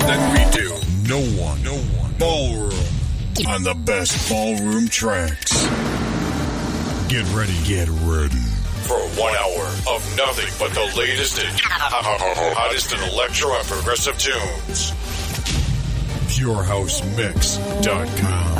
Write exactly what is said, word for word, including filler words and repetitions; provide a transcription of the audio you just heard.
than we do. No one, no one. Ballroom on the best ballroom tracks. Get ready, get ready for one hour of nothing but the latest and hottest in electro and progressive tunes. pure house mix dot com.